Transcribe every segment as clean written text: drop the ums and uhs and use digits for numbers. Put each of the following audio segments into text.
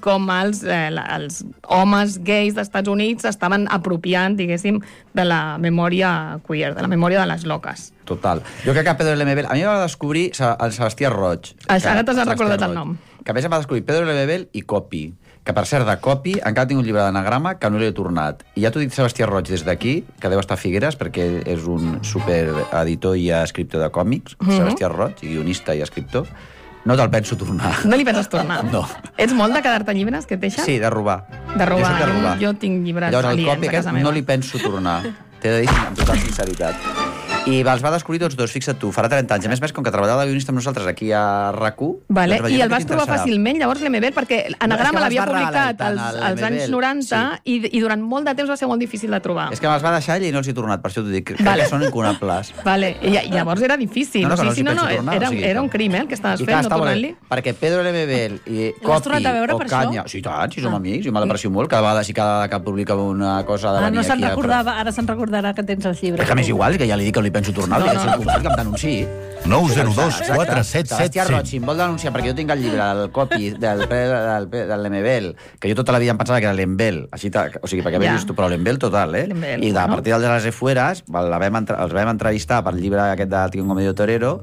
com els homes gais dels Estats Units estaven apropiant, diguéssim, de la memòria queer, de la memòria de les loques. Total. Jo crec que Pedro Lemebel... A mi va descobrir el Sebastià Roig. Ara t'has recordat el nom. Que a més em va descobrir Pedro Lemebel i Copy. Que, per cert, de Copy encara tinc un llibre d'anagrama que no l'he tornat. I ja t'ho dic Sebastià Roig des d'aquí, que deu estar a Figueres, perquè és un supereditor i escriptor de còmics, Sebastià Roig, guionista i escriptor. No te'l penso tornar. No li penses tornar? No. Ets molt de quedar-te llibres, que et deixen? Sí, de robar. De robar. Jo tinc llibres aliens a casa meva. No li penso tornar. T'he de dir amb total sinceritat. I els va descobrir tots dos, fixa't tu, farà 30 anys. A més, com que treballava de guionista amb nosaltres aquí a RAC1... Vale. I el vas trobar fàcilment, llavors, l'Emebel, perquè Anagrama l'havia publicat als anys 90 i durant molt de temps va ser molt difícil de trobar. És que me'ls va deixar ell i no els he tornat, per això t'ho dic. Crec que són incunables. Vale. I llavors era difícil. Era un crim, el que estaves fent, no tornant-li. Perquè Pedro Lemebel i Copy o Canya... Sí, tant, si som amics, jo me l'aprecio molt. Cada vegada si cada que publica una cosa de venir aquí... Ara se'n recordarà que tens els llibres. Que més igual, que ja li dic que li penso tornar, que em denunciï. 902 477. Sebastià Roig, si em vol denunciar, perquè jo tinc el llibre del Copy del Lemebel, que jo tota la vida em pensava que era l'Embel, o sigui, perquè havia vist tu, però l'Embel total, I a partir de les Efueres els vam entrevistar pel llibre aquest de Tingo Medio Torero,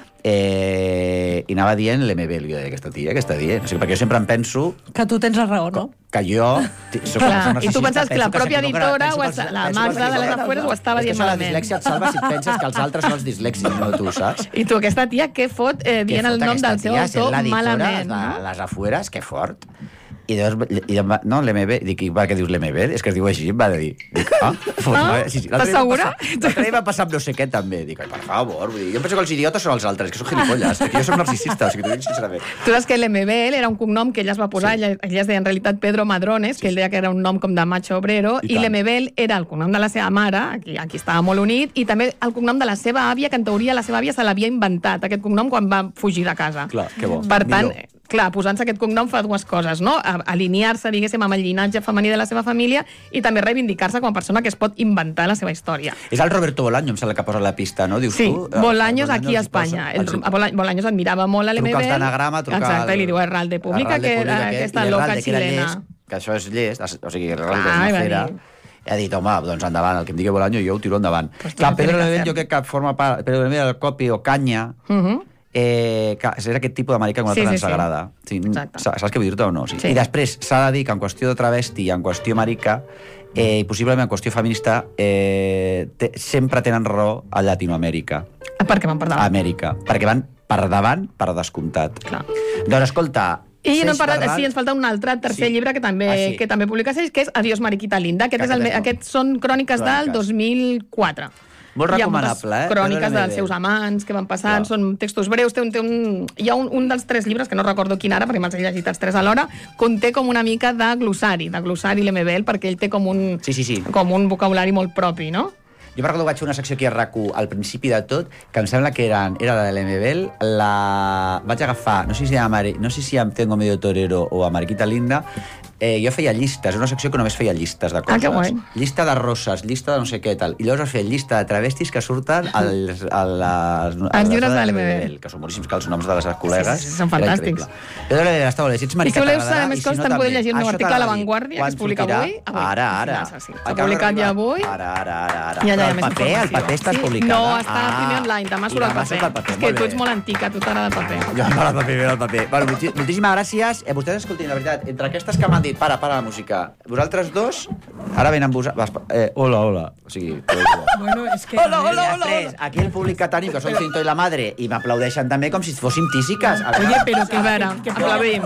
i anava dient l'Emebel. Jo deia, aquesta tia, què està dient? O sigui, perquè jo sempre em penso... Que tu tens la raó, no? Que jo... I tu penses que la pròpia editora, la Magda de les Afueres, ho estava dient malament. La dislèxia et salva si et penses que els altres són els dislèxics, no tu, saps? I tu, aquesta tia, què fot dient el nom del seu autor malament? Les Afueres, que fort. I llavors, no, l'Emebel, dic, per què dius l'Emebel? És que es diu així, em va dir. Dic, estàs segura? L'altre dia va passar amb no sé què, també. Dic, per favor, jo penso que els idiotes són els altres, que són gilipolles, que jo soc narcisista, o sigui, t'ho dic sincerament. Tu saps que l'Emebel era un cognom que ella es va posar, ella es deia en realitat Pedro Madrones, que ell deia que era un nom com de macho obrero, i l'Emebel era el cognom de la seva mare, aquí estava molt unit, i també el cognom de la seva àvia, que en teoria la seva àvia se l'havia inventat, aquest cognom, quan va fugir de casa. Clar, que bo. Per tant, clar, posant-se aquest cognom fa dues coses, no? Alinear-se, diguéssim, amb el llinatge femení de la seva família i també reivindicar-se com a persona que es pot inventar la seva història. És el Roberto Bolaño, em sembla que posa la pista, no? Dius sí, tu? Bolaños aquí a Espanya. Bolaños admirava molt a l'Emebel. Truca els d'anagrama, truca... Exacte, i li diu Herralde Pública, que era aquesta loca xilena. Que això és llest, o sigui, Herralde és una fera. Ha dit, home, doncs endavant, el que em digui Bolaño jo ho tiro endavant. Clar, Pedro Lemebel jo crec que forma part... Pedro Lemebel, el Copy o Canya... és aquest tipus d'america que a nosaltres ens agrada. Sí, saps què vull dir-te o no? Sí. I després s'ha de dir que en qüestió de travesti i en qüestió americà i possiblement en qüestió feminista sempre tenen raó a Llatinoamèrica. Per què van per davant? Amèrica. Perquè van per davant, per descomptat. Clar. Doncs escolta... I no hem parlat, sí, ens falta un altre tercer llibre que també publica Seix, que és Adiós Mariquita Linda. Aquests són cròniques del 2004. Molt recomanable, cròniques dels seus amants que van passant, són textos breus. Hi ha un dels tres llibres, que no recordo quin ara, perquè me'ls he llegit els tres alhora, conté com una mica de glossari l'Emebel, perquè ell té com un vocabulari molt propi, no? Jo recordo que vaig fer una secció aquí a RAC1 al principi de tot, que em sembla que era de l'Emebel, vaig agafar, no sé si amb Tengo Medio Torero o a Mariquita Linda, jo feia llistes, una secció que només feia llistes de coses. Que guai. Llista de rosses, llista de no sé què tal. I llavors feia llista de travestis que surten als llibres de l'Emebel. Que són boníssims, que els noms de les col·legues... Sí, són fantàstics. Però està molt bé, si ets marica t'agradarà. I si voleu saber més coses, te'n podeu llegir el meu article a La Vanguardia, que es publica avui. Ara. S'ha publicat ja avui. Ara. El paper està publicat. No, està primer online, demà surt el paper. És que tu ets molt antica, tu t'agrada el paper. Jo m'agrada el paper. Moltíssimes gràcies. Vosaltres, escoltin, la veritat, entre aquestes que m'han dit para la música. Vosaltres dos, ara venen hola. O sigui... Bueno, és que... Hola. Aquí el públic catànic, que són Cinto i la Madre, i m'aplaudeixen també com si fóssim tísiques. Oye, però que vera, aplaudim.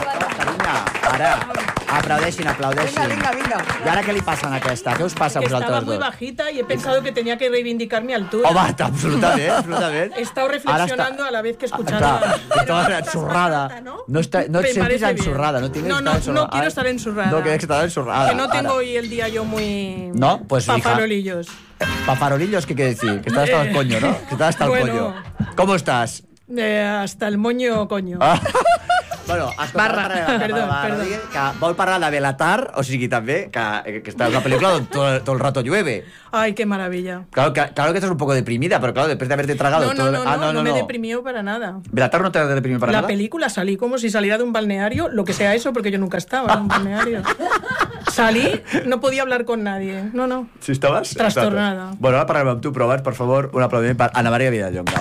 Ara, aplaudeixin. Venga. I ara què li passa a aquesta? Què us passa a vosaltres dos? Estaba muy bajita y he pensado que tenía que reivindicar mi altura. Home, absolutament. He estado reflexionando a la vez que escuchaba. Estaba ensurrada. No et sentis ensurrada. No quiero estar ensurrada. No quieres estar ensurrada. Que no tengo hoy el día yo muy... No, pues pafarolillos. Pafarolillos, ¿qué quiere decir? Que estás hasta el coño, ¿no? Que estás hasta el coño. ¿Cómo estás? Hasta el moño coño. Bueno, escolta, Perdó. que vol parlar de Belatar, o sigui, també, que esta es una película donde todo el rato llueve. Ay, qué maravilla. Claro que estás un poco deprimida, pero claro, después de haberte tragado todo... No me deprimió para nada. ¿Belatar no te deprimió para nada? La película salí como si saliera de un balneario, lo que sea eso, porque yo nunca estaba en un balneario. Salí, no podía hablar con nadie. No. Sí, estabas? Trastornada. Bueno, ara parlem amb tu, però abans, per favor, un aplaudiment per Ana Maria Vilallonga.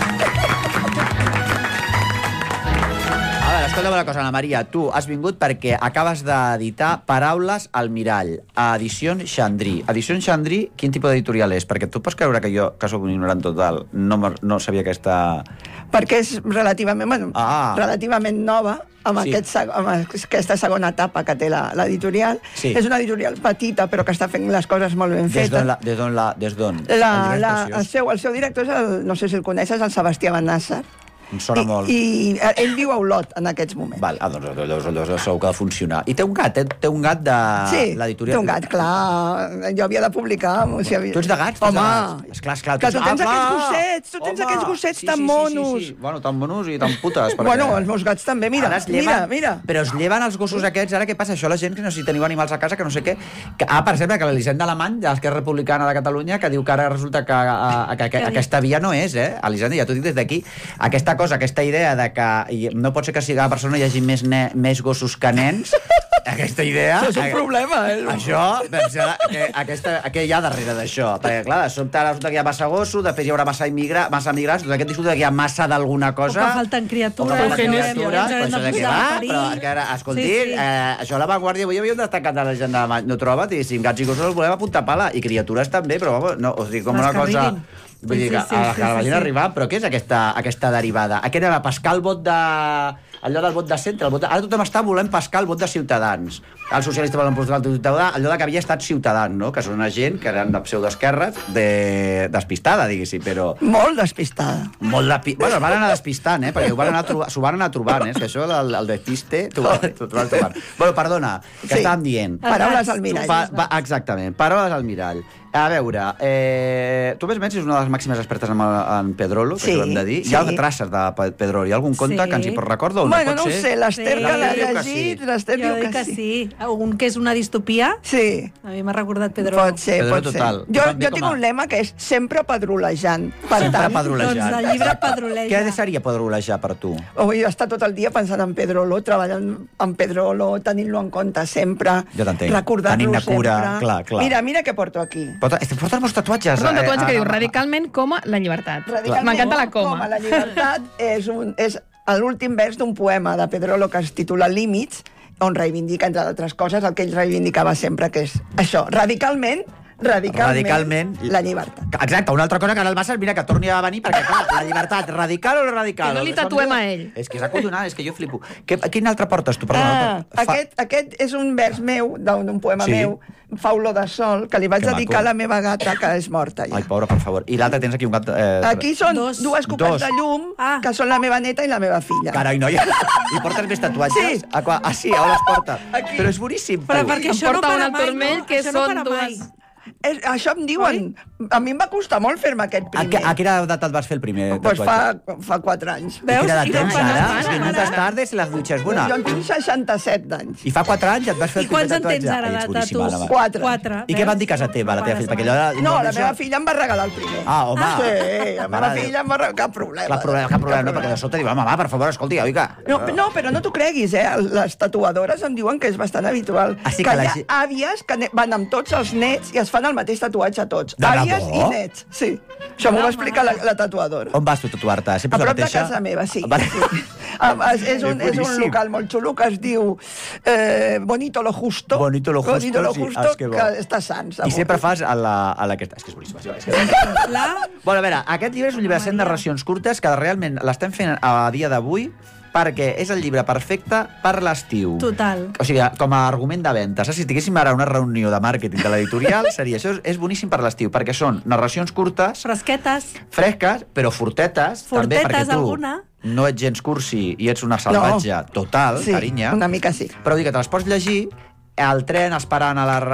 A veure, escolta una cosa, Ana Maria, tu has vingut perquè acabes d'editar Paraules al mirall, a Edicions Xandri. Edicions Xandri, quin tipus d'editorial és? Perquè tu pots creure que jo, que sóc un ignorant total, no sabia aquesta... Perquè és relativament, relativament nova, amb aquesta segona etapa que té l'editorial. Sí. És una editorial petita, però que està fent les coses molt ben fetes. Des d'on? El seu director és, no sé si el coneixes, el Sebastià Benàsser. Em sona molt. I ell viu a Olot en aquests moments. Val, doncs segur que ha de funcionar. I té un gat de l'editorial? Sí, té un gat, clar. Jo havia de publicar. Tu ets de gats? Home, esclar. Que tu tens aquests gossets tan monos. Sí. Bueno, tan monos i tan putes. Bueno, els meus gats també, mira. Però es lleven els gossos aquests, ara què passa? Això la gent que no sé si teniu animals a casa, que no sé què... per exemple, que l'Elisenda Alemany, de l'Esquerra Republicana de Catalunya, que diu que ara resulta que aquesta via no és, Elisenda, ja t'ho dic des d'aquí. Aquesta idea de que no pot ser que a Barcelona hi hagi més gossos que nens, aquesta idea... Això és un problema, Això, què hi ha darrere d'això? Perquè, clar, de sobte resulta que hi ha massa gossos, després hi haurà massa migrants, tot aquest discurs que hi ha massa d'alguna cosa... O que falten criatures. Això de què va? Però que ara, escolti, això a La Vanguardia avui hi havia un destacat de la gent de No Troba, diguéssim, gats i gossos els volem apuntar pala, i criatures també, però no, us dic com una cosa... Vull dir que a la vagin arribar, però què és aquesta derivada? Aquí anem a pescar el vot de... allò del vot de centre, ara tothom està volent pescar el vot de Ciutadans. Els socialistes volen posar el Ciutadans, allò que havia estat Ciutadans, no? Que són una gent que eren de pseudoesquerres despistada, diguéssim, però... Molt despistada. Bueno, van anar despistant, perquè s'ho van anar trobant, que això, el despiste, t'ho van trobant. Bueno, perdona, que estàvem dient... Paraules al mirall. Exactament, paraules al mirall. A veure, tu més o menys és una de les màximes expertes en Pedrolo, que ho hem de dir. Hi ha traces de Pedrolo. Hi ha algun conte que ens hi pot recordar? Bueno, no ho sé, l'Ester que l'ha llegit, l'Ester diu que sí. Un que és una distopia? Sí. A mi m'ha recordat Pedrolo. Pot ser. Jo tinc un lema que és sempre pedrolejant. Sempre pedrolejant. Doncs el llibre Pedroleja. Què seria pedrolejar per tu? Vull estar tot el dia pensant en Pedrolo, treballant en Pedrolo, tenint-lo en compte sempre. Jo t'entenc. Recordant-lo sempre. Clar. Mira què porto aquí. Portes molts tatuatges. És un tatuatge que diu radicalment coma la llibertat. M'encanta la coma. La llibertat és l'últim vers d'un poema de Pedrolo que es titula Límits, on reivindica, entre altres coses, el que ell reivindicava sempre, que és això, radicalment la llibertat. Exacte, una altra cosa que ara el Bassas, mira, que torni a venir, perquè clar, la llibertat, radical o no radical? Que no li tatuem a ell. És que és acollonant, és que jo flipo. Quin altre portes tu? Aquest és un vers meu, d'un poema meu, Fa olor de sol, que li vaig dedicar a la meva gata, que és morta ja. Ai, pobra, per favor. I l'altre tens aquí un gat... Aquí són dues copes de llum, que són la meva neta i la meva filla. Carai, noia. I portes més tatuatges? Sí. On les porta? Però és boníssim. Però perquè això no para mai, turmell, que són dues... Això em diuen. A mi em va costar molt fer-me aquest primer. A quina edat et vas fer el primer tatuatge? Doncs fa 4 anys. Veus? Quina edat tens ara? Minutas tardes i les dutxes. Bona. Jo en tinc 67 anys. I fa 4 anys et vas fer el primer tatuatge? I quants en tens ara de tatus? 4. I què van dir casa teva, la teva filla? Perquè allò... No, la meva filla em va regalar el primer. Ah, home. Sí, la meva filla em va regalar... Cap problema. Cap problema, no? Perquè de sobte diu, mama, per favor, escolti, oiga. No, però no t'ho creguis, Les tatuadores em diuen que és bastant habitual. Que hi ha àvies que van amb tots els nets i es fan el mateix tatuatge a tots. Àvies i nets, sí. Això m'ho va explicar la tatuadora. On vas tu tatuar-te? A prop de casa meva, sí. És un local molt xulo que es diu Bonito lo Justo. Bonito lo Justo, que està sans. I sempre fas a la que... És que és boníssima. Bueno, a veure, aquest llibre és un llibre de 100 narracions curtes que realment l'estem fent a dia d'avui perquè és el llibre perfecte per l'estiu. Total. O sigui, com a argument de venda. Si tinguéssim ara una reunió de màrqueting de l'editorial, seria això, és boníssim per l'estiu, perquè són narracions curtes, fresques, però fortetes, també perquè tu alguna no ets gens cursi i ets una salvatge total, sí, carinya. Una mica sí. Però dic que te les pots llegir al tren esperant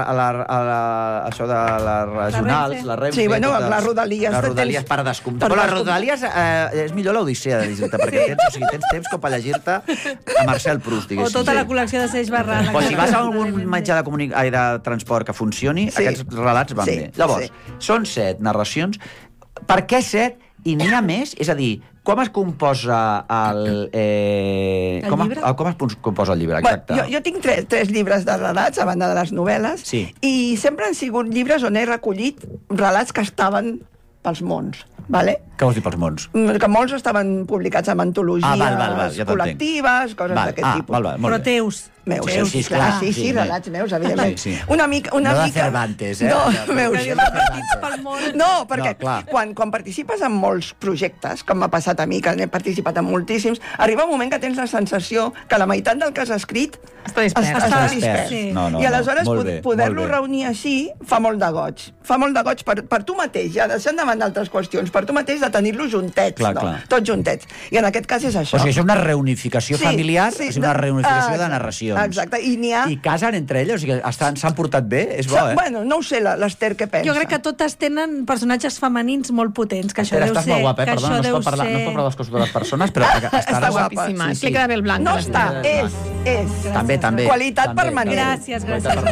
això de les regionals, la Renfe... Sí, bueno, les Rodalies... Les Rodalies per descomptar. Però les Rodalies és millor l'Odissea de llegir-te, perquè tens temps com per llegir-te a Marcel Proust, diguéssim. O tota la col·lecció de Seix Barral. O si vas a algun mitjà de transport que funcioni, aquests relats van bé. Llavors, són 7 narracions. Per què 7? I n'hi ha més? És a dir, com es composa el llibre? Com es composa el llibre, exacte? Bueno, jo tinc 3 llibres de relats, a banda de les novel·les, i sempre han sigut llibres on he recollit relats que estaven pels mons. Vale? Què vols dir pels mons? Que molts estaven publicats en antologies ja col·lectives, coses d'aquest tipus. Però teus. Meus, sí, clar. Sí, relats meus, evidentment. Una mica... No de Cervantes, No, meus. No, perquè clar. Quan participes en molts projectes, com m'ha passat a mi, que n'he participat en moltíssims, arriba un moment que tens la sensació que la meitat del que has escrit està dispers. I aleshores poder-lo reunir així fa molt de goig. Fa molt de goig per tu mateix, ja deixant de banda altres qüestions, per tu mateix de tenir-los juntets, tots juntets. I en aquest cas és això. O sigui, és una reunificació familiar, és una reunificació de narracions. Exacte, i n'hi ha... I casen entre elles, o sigui, s'han portat bé? És bo, Bueno, no ho sé, l'Ester què pensa? Jo crec que totes tenen personatges femenins molt potents, que això deu ser... Estàs molt guapa, perdona, no es pot parlar dels cossos de les persones, però està guapíssima. Sí, queda bé el blanc. No està, és. També. Qualitat permanent. Gràcies.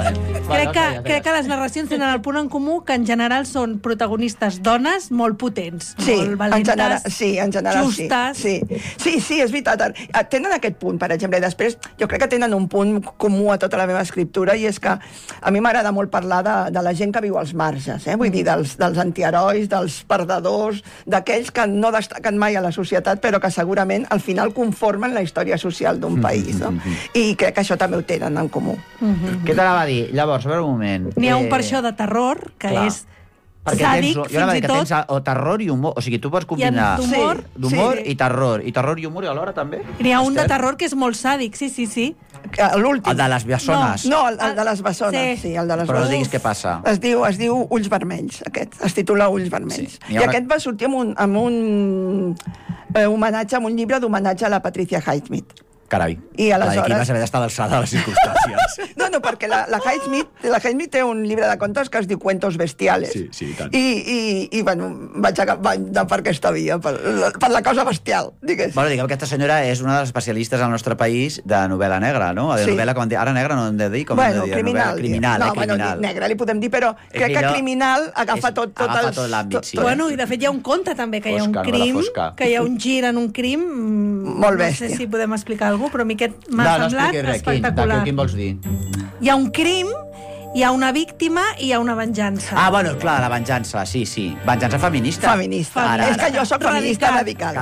Crec que les narracions tenen el punt en comú que en general són protagonistes dones molt potents, molt valentes, en general justes. Sí, és veritat. Tenen aquest punt, per exemple, i després jo crec que tenen un punt comú a tota la meva escriptura, i és que a mi m'agrada molt parlar de la gent que viu als marges, vull dir, dels antiherois, dels perdedors, d'aquells que no destaquen mai a la societat, però que segurament al final conformen la història social d'un país, no? I crec que això també ho tenen en comú. Què t'anava a dir? Llavors, a veure un moment. N'hi ha un per això de terror, que és sàdic, fins i tot. Tens terror i humor, o sigui, tu pots combinar d'humor i terror. I terror i humor alhora, també? N'hi ha un de terror que és molt sàdic, sí. L'últim. El de les bessones. No, el de les bessones, sí, el de les bessones. Però no diguis què passa. Es diu Ulls Vermells, aquest. Es titula Ulls Vermells. I aquest va sortir amb un homenatge, amb un llibre d'homenatge a la Patricia Highsmith. Carai, i aleshores... aquí vas haver d'estar a l'alçada de les circumstàncies. No, perquè la Highsmith té un llibre de contes que es diu Cuentos Bestiales. Sí, i tant. I bueno, vaig anar per aquesta via, per la cosa bestial, diguéssim. Bueno, diguem que aquesta senyora és una de les especialistes al nostre país de novel·la negra, no? De novel·la, com ara negra no hem de dir, com hem de dir? Criminal. Criminal. Bueno, negra li podem dir, però crec que criminal agafa tot l'àmbit, sí. Bueno, i de fet hi ha un conte també, que hi ha un crim, que hi ha un gir en un crim... Molt bèstia. No sé si podem explicar alguna cosa, però a mi aquest m'ha semblat espectacular. Quin vols dir? Hi ha un crim, hi ha una víctima i hi ha una venjança. Bueno, clar, la venjança, sí. Venjança feminista. Feminista. És que jo soc feminista radical.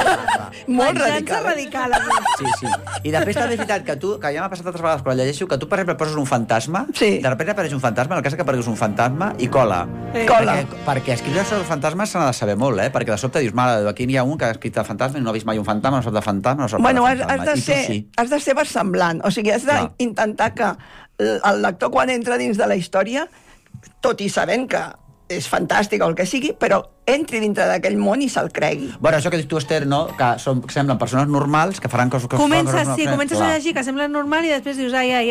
Molt radical. Venjança radical. Sí. I després també és veritat que tu, que ja m'ha passat altres vegades quan llegeixo, que tu, per exemple, poses un fantasma, de repente apareix un fantasma, en el cas que aparegués un fantasma, i cola. Perquè escriure sobre els fantasmes s'ha de saber molt, perquè de sobte dius, mare, aquí n'hi ha un que ha escrit el fantasma i no ha vist mai un fantasma, no sap de fantasma, no sap de fantasma. Bueno, has de ser versemblant. O sigui, has d'intentar que el lector, quan entra dins de la història, tot i sabent que és fantàstic o el que sigui, però entri dintre d'aquell món i se'l cregui. Bueno, això que dius tu, Esther, no? Que semblen persones normals, que faran coses... Comences a llegir que semblen normal i després dius ai,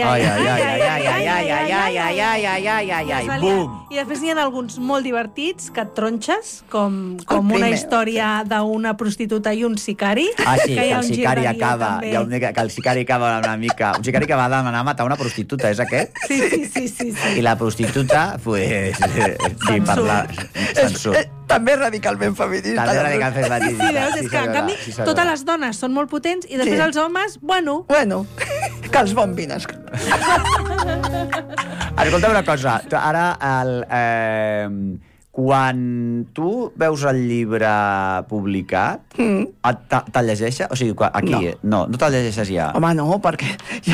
bum! I després n'hi ha alguns molt divertits que et tronxes, com una història d'una prostituta i un sicari. Sí, que el sicari acaba, que el sicari acaba una mica... Un sicari que va demanar matar una prostituta, és aquest? Sí. I la prostituta, pues... Censur. També radicalment feminista. També radicalment feminista. Sí, veus? És que, en canvi, totes les dones són molt potents i després els homes, bueno... Bueno, que els bombin. Escolta una cosa. Ara, quan tu veus el llibre publicat, te'l llegeixes? O sigui, aquí, no te'l llegeixes ja. Home, no, perquè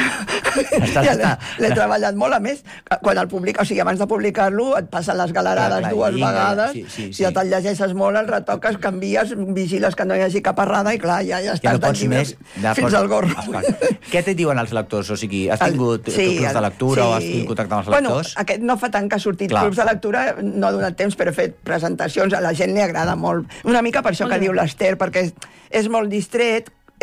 l'he treballat molt. A més, quan el publica, o sigui, abans de publicar-lo, et passen les galerades dues vegades, ja te'l llegeixes molt, el retoques, canvies, vigiles que no hi hagi cap errada, i clar, ja estàs del llibre fins al gorro. Què et diuen els lectors? O sigui, has tingut clubs de lectura o has tingut contacte amb els lectors? Bueno, aquest no fa tant que ha sortit clubs de lectura, no ha donat temps, però he fet presentacions, a la gent li agrada molt. Una mica per això que diu l'Ester, perquè és molt distret,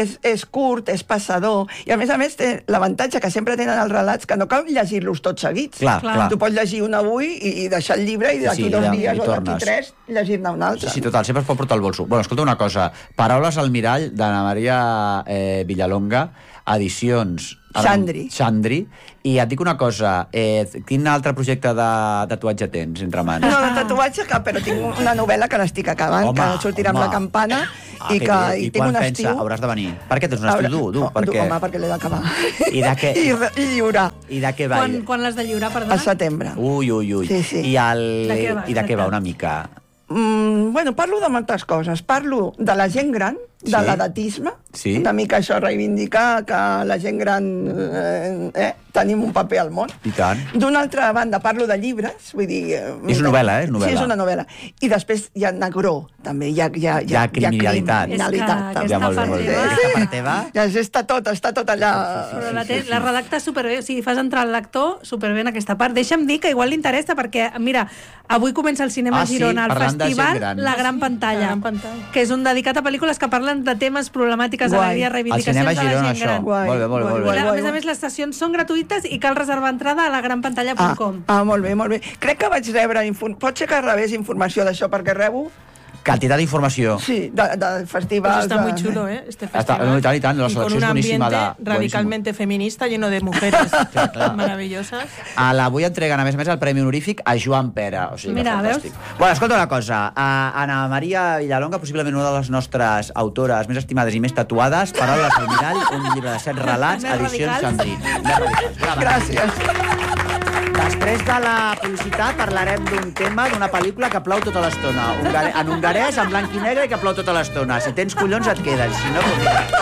és curt, és passador, i a més té l'avantatge que sempre tenen els relats que no cal llegir-los tots seguits. Clar. Tu pots llegir un avui i deixar el llibre i d'aquí 2 dies o d'aquí 3 llegir-ne un altre. Sí, total, sempre es pot portar el bolso. Bueno, escolta una cosa, Paraules al mirall d'Anna Maria Villalonga, edicions Xandri, i et dic una cosa, quin altre projecte de tatuatge tens entre mans? No, de tatuatge cap, però tinc una novel·la que l'estic acabant, que sortirà amb La Campana, i tinc un estiu... Hauràs de venir. Per què tens un estiu dur? Home, perquè l'he d'acabar. I lliurar. I de què va? Quan l'has de lliurar, perdona? Al setembre. Ui. Sí. I de què va una mica? Bueno, parlo de moltes coses. Parlo de la gent gran, de l'edatisme, una mica això, reivindicar que la gent gran tenim un paper al món. I tant. D'una altra banda, parlo de llibres, vull dir... És una novel·la, eh? Sí, és una novel·la. I després hi ha negró, també. Hi ha criminalitat. Aquesta part teva... Està tot allà. Però la redacta superbé, o sigui, fas entrar el lector superbé en aquesta part. Deixa'm dir que igual li interessa, perquè, mira, avui comença el Cinema Girona, el festival La Gran Pantalla, que és un dedicat a pel·lícules que parlen de temes problemàtiques, alegria, reivindicacions de la gent gran. Molt bé. A més, les sessions són gratuïtes i cal reservar entrada a lagranpantalla.com. Molt bé. Crec que vaig rebre... Pot ser que rebés informació d'això, perquè rebo... Cantidad de informació. Sí, de festivals. Pues está muy chulo, este festival. Y con un ambiente radicalmente feminista, lleno de mujeres maravillosas. La vull entregant, a més, el Premi Honorífic a Joan Pera. O sigui, mira, veus? Bueno, escolta una cosa. Anna Maria Villalonga, possiblement una de les nostres autores més estimades i més tatuades, Paraules al mirall, un llibre de 7 relats, edicions Xandri. Gràcies. Després de la publicitat parlarem d'un tema, d'una pel·lícula que plou tota l'estona. En hongarès, en blanc i negre, i que plou tota l'estona. Si tens collons et quedes, si no,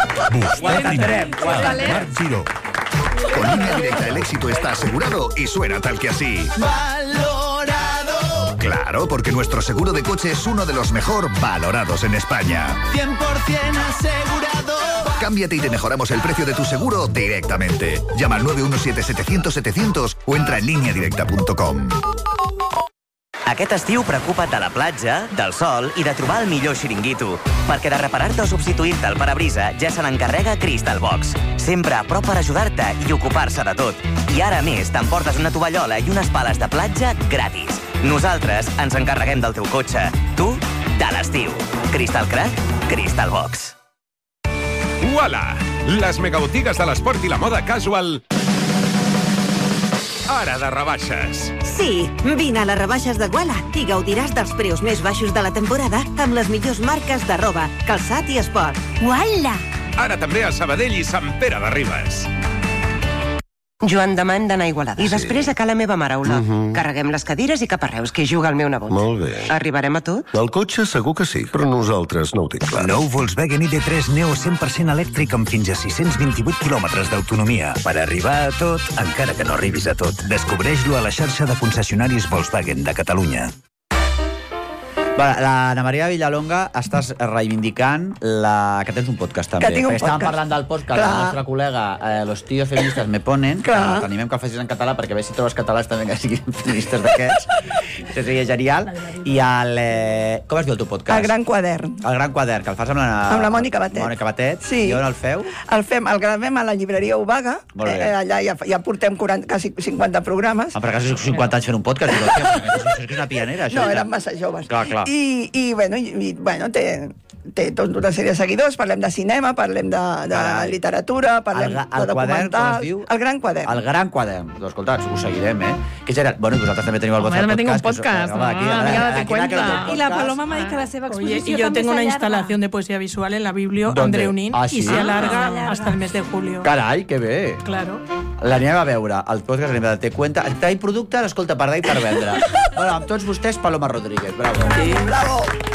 Marc Giró. Con Línea Directa el éxito está asegurado y suena tal que así. ¡Valorado! Claro, porque nuestro seguro de coche es uno de los mejor valorados en España. 100% asegurado. Cámbiate y te mejoramos el precio de tu seguro directamente. Llama al 917-700-700 o entra en lineadirecta.com. Aquest estiu preocupa't de la platja, del sol i de trobar el millor xiringuito. Perquè de reparar-te o substituir-te el parabrisa ja se n'encarrega Crystal Box. Sempre a prop per ajudar-te i ocupar-se de tot. I ara més, t'emportes una tovallola i unes pales de platja gratis. Nosaltres ens encarreguem del teu cotxe. Tu, de l'estiu. Crystal Crack, Crystal Box. Uala! Les megabotigues de l'esport i la moda casual... Ara de rebaixes. Sí, vine a les rebaixes de Uala i gaudiràs dels preus més baixos de la temporada amb les millors marques de roba, calçat i esport. Uala! Ara també a Sabadell i Sant Pere de Ribes. Joan Damant d'anar a Igualada. I després a Cala Meva Maraula. Carreguem les cadires i cap a Reus, que hi juga el meu nebot. Molt bé. Arribarem a tot? El cotxe segur que sí, però nosaltres no ho tinc clar. Nou Volkswagen ID3 Neo 100% elèctric amb fins a 628 quilòmetres d'autonomia. Per arribar a tot, encara que no arribis a tot. Descobreix-lo a la xarxa de concessionaris Volkswagen de Catalunya. L'Anna Maria Villalonga estàs reivindicant que tens un podcast també. Que tinc un podcast. Estàvem parlant del podcast del nostre col·lega Los tíos feministas me ponen, que t'animem que el facis en català perquè a veure si trobes catalans també que siguin feministes d'aquests. Això seria genial. I com es diu el teu podcast? El Gran Quadern. El Gran Quadern, que el fas amb la Mònica Batet. Mònica Batet. Sí. I on el feu? El gravem a la llibreria Obaga. Allà ja portem quasi 50 programes. Per acaso 50 anys fent un podcast? Això és una pianera, això. No, eren massa joves. Clar. I té tota una sèrie de seguidors, parlem de cinema, parlem de literatura, parlem de documental... El Gran Quadern. El Gran Quadern. Escolta, ho seguirem, Que genial. Bueno, vosaltres també teniu el vostre podcast. Tengo un podcast. Date cuenta. Y la Paloma m'ha dit que la seva exposició y yo tengo una instalación de poesía visual en la Biblio Andreunín y se alarga hasta el mes de julio. Carai, que bé. Claro. L'anem a veure, el podcast l'anem a Date Cuenta. Tenim producte, l'escolta, per dar i per vendre. Bueno, amb tots vostès, Paloma Rodríguez. Bravo. Bravo.